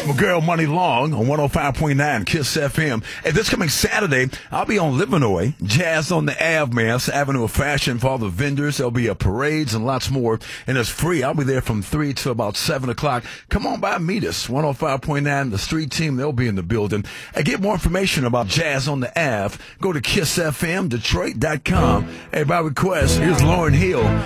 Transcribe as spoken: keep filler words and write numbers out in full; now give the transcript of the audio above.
My girl Money Long on one oh five point nine Kiss F M. And this coming Saturday, I'll be on Livernois, Jazz on the Ave, man. It's the Avenue of Fashion for all the vendors. There'll be a parades and lots more. And it's free. I'll be there from three to about seven o'clock. Come on by, meet us. one oh five point nine, the street team, they'll be in the building. And get more information about Jazz on the Ave, go to kiss f m detroit dot com. Hey, by request, here's Lauryn Hill